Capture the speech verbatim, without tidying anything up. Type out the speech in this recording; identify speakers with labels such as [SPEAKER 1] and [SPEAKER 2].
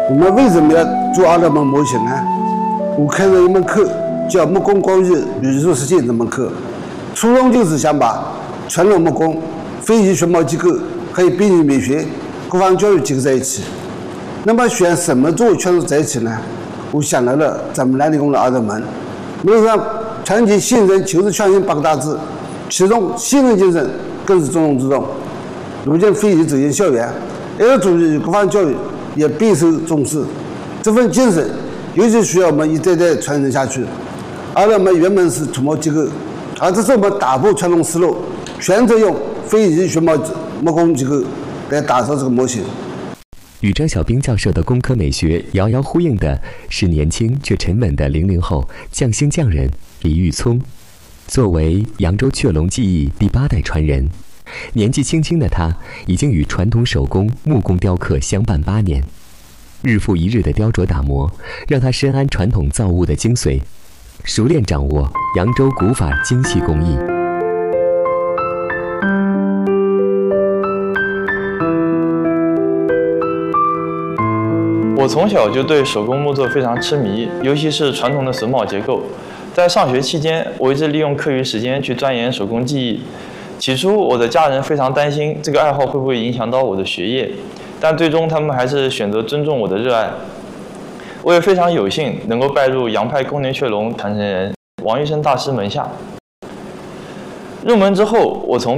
[SPEAKER 1] 我们为什么要做阿勒曼模型呢？我开了一门课叫木工工艺语数实践这门课，初衷就是想把传统木工、非遗旋毛机构还有编辑美学、国防教育结合在一起。那么选什么作为圈子在一起呢？我想到了咱们南理工的阿勒曼，门上团结信任、求是创新八个大字，其中信任精神更是重中之重。如今非遗走进校园，爱国主义与国防教育也备受重视，这份精神尤其需要我们一代代传承下去。阿勒曼原本是土木机构，而这是我们打破传统思路，选择用非遗旋毛木工机构来打造这个模型。
[SPEAKER 2] 与张小兵教授的工科美学遥遥呼应的是年轻却沉稳的零零后匠心匠人李玉聪。作为扬州雀龙技艺第八代传人，年纪轻轻的他已经与传统手工木工雕刻相伴八年，日复一日的雕琢打磨，让他深谙传统造物的精髓，熟练掌握扬州古法精细工艺。
[SPEAKER 3] 我从小就对手工木作非常痴迷，尤其是传统的榫卯结构。在上学期间，我一直利用课余时间去钻研手工技艺。起初，我的家人非常担心这个爱好会不会影响到我的学业，但最终他们还是选择尊重我的热爱。我也非常有幸能够拜入杨派宫廷雀龙传承人王玉生大师门下。入门之后，我从